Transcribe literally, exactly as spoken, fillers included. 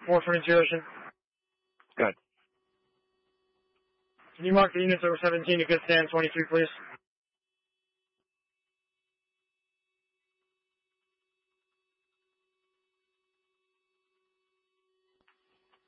four for intuition. Good. Can you mark the units over seventeen to good stand twenty-three, please?